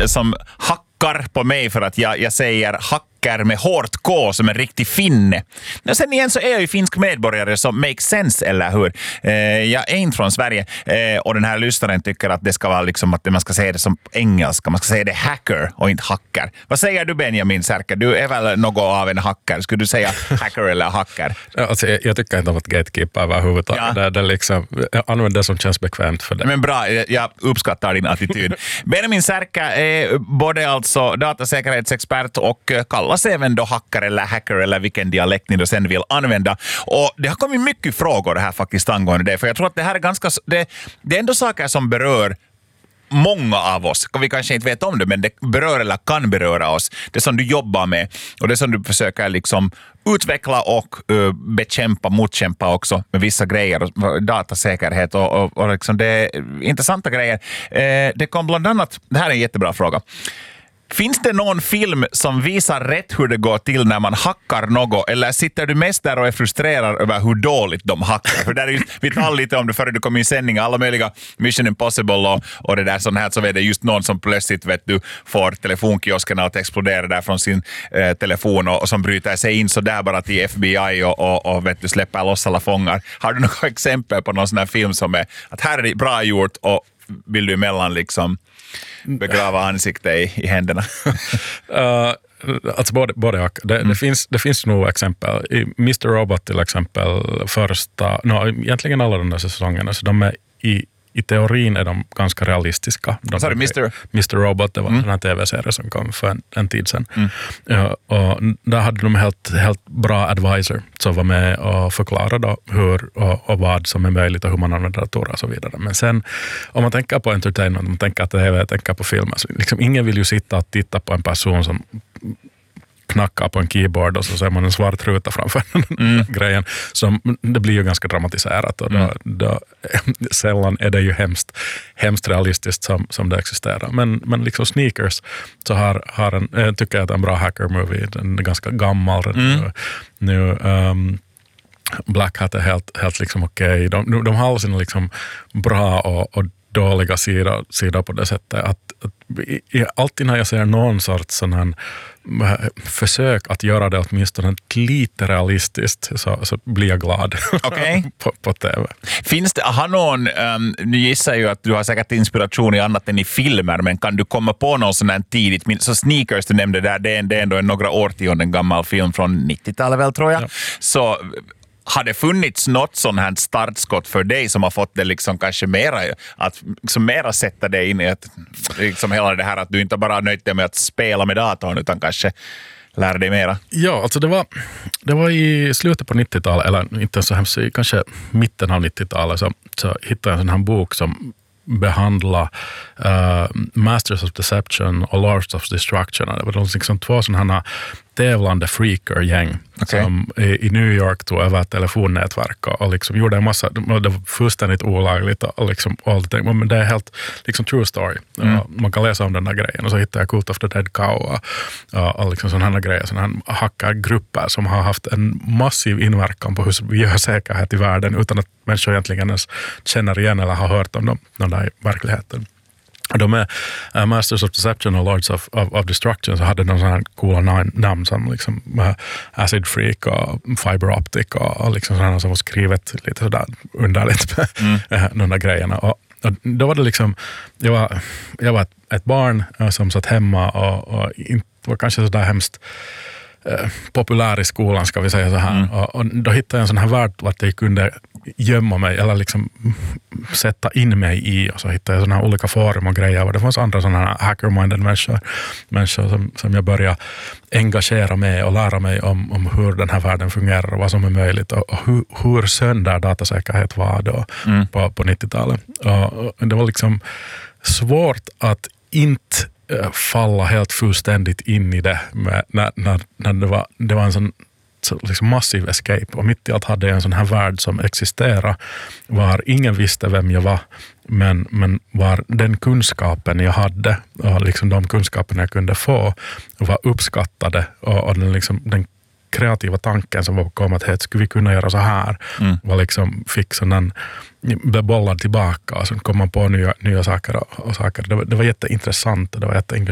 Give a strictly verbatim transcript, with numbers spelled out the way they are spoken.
som hackar på mig för att jag, jag säger hackar med hårt K som en riktig finne. Och sen igen så är jag ju finsk medborgare som makes sense, eller hur? Eh, jag är inte från Sverige eh, och den här lyssnaren tycker att det ska vara liksom att man ska säga det som engelska. Man ska säga det hacker och inte hacker. Vad säger du, Benjamin Särkä? Du är väl något av en hacker. Skulle du säga hacker eller hacker? Alltså, jag, jag tycker inte om att gatekeepa överhuvudtaget. Ja. Det, det liksom, jag använder det som känns bekvämt för det. Men bra, jag uppskattar din attityd. Benjamin Särkä är både alltså datasäkerhetsexpert och kallas även då hacker eller hacker eller vilken dialekt ni då sen vill använda. Och det har kommit mycket frågor här faktiskt angående det. För jag tror att det här är ganska... Det, det är ändå saker som berör många av oss. Vi kanske inte vet om det, men det berör eller kan beröra oss. Det som du jobbar med och det som du försöker liksom utveckla och uh, bekämpa, motkämpa också med vissa grejer, datasäkerhet och, och, och liksom det är intressanta grejer. Eh, det kom bland annat, det här är en jättebra fråga. Finns det någon film som visar rätt hur det går till när man hackar något, eller sitter du mest där och är frustrerad över hur dåligt de hackar? För där är just, vi talade lite om det före du kom i sändning, alla möjliga Mission Impossible och, och det där sånt här, så är det just någon som plötsligt vet du får telefonkioskerna att explodera där från sin eh, telefon och, och som bryter sig in så där bara till F B I och, och, och vet du släpper loss alla fångar. Har du några exempel på någon sån här film som är att här är det bra gjort och vill du emellan liksom begrava ansikte i, i händerna? uh, alltså både, både det, mm. det, finns, det finns nog exempel. I mister Robot till exempel första, no, egentligen alla de där säsongerna, så de är i I teorin är de ganska realistiska. De Sorry, mister mister Robot, det var mm. den här tv-serien som kom för en, en tid sedan. Mm. Ja, och där hade de helt, helt bra advisor som var med och förklarade då hur och, och vad som är möjligt och hur man använder datorer och så vidare. Men sen, om man tänker på entertainment, om man tänker på tv, tänker på filmer, så liksom ingen vill ju sitta och titta på en person som knackar på en keyboard och så ser man en svart ruta framför mm. grejen. Så det blir ju ganska dramatiserat och då, mm. då, sällan är det ju hemskt, hemskt realistiskt som, som det existerar. Men, men liksom Sneakers så har, har en, jag tycker att det är en bra hacker-movie. Den är ganska gammal mm. nu. nu um, Black Hat är helt, helt liksom okej. Okay. De, de har sina liksom bra och, och dåliga sidor, sidor på det sättet att, att alltid när jag ser någon sorts sån här försök att göra det åtminstone lite realistiskt så, så blir jag glad okay. på, på tv. Finns det, har någon, um, nu gissar ju att du har säkert inspiration i annat än i filmer, men kan du komma på någon sån här tidigt, så Sneakers du nämnde där, det är, det är ändå en några årtionden gammal film från nittiotalet väl tror jag. Ja. Så har det funnits något sån här startskott för dig som har fått det liksom kanske mera att liksom mera sätta dig in i att liksom hela det här att du inte bara nöjt dig med att spela med datorn utan kanske lär dig mera? Ja, alltså det var det var i slutet på nittiotalet eller inte så hemskt, kanske mitten av nittiotalet så, så hittade jag en sån här bok som behandla uh, Masters of Deception och Lords of Destruction. Det var liksom två sådana här tävlande freaker-gäng okay. som i, i New York tog över telefonnätverk och, och liksom gjorde en massa, det var fullständigt olagligt och liksom allt det, men det är helt liksom true story. Mm. Man kan läsa om den här grejen och så hittade jag Cult of the Dead Cow och, och, och liksom sådana här grejer, sådana här hackargrupper som har haft en massiv inverkan på hur vi gör säkerhet i världen utan att människor egentligen ens känner igen eller har hört om dem, de där i verkligheten. De är uh, Masters of Deception och Lords of, of, of Destruction så hade de sådana här coola namn som liksom, uh, Acid Freak och Fiber Optic och, och liksom sådana som var skrivet lite sådär underligt med mm. uh, de där grejerna. Och, och då var det liksom, jag var, jag var ett, ett barn uh, som satt hemma och, och inte var kanske sådär hemskt uh, populär i skolan ska vi säga så här. Mm. Och, och då hittade jag en sån här värld att jag kunde gömma mig eller liksom sätta in mig i och så hittade jag såna här olika forum och grejer och det fanns andra sådana här hacker-minded människor, människor som, som jag började engagera mig och lära mig om, om hur den här världen fungerar och vad som är möjligt och, och hur, hur sönder datasäkerhet var då mm. på, på nittiotalet. Och, och det var liksom svårt att inte falla helt fullständigt in i det med, när, när, när det, var, det var en sån så liksom massiv escape och mitt i allt hade jag en sån här värld som existerade var ingen visste vem jag var men, men var den kunskapen jag hade och liksom de kunskaperna jag kunde få var uppskattade och, och den, liksom, den kreativa tanken som var kom att hej, skulle vi kunna göra så här mm. var liksom fick sån bebollad tillbaka och så kom man på nya, nya saker och, och saker. Det var, det var jätteintressant och det var jätteintressant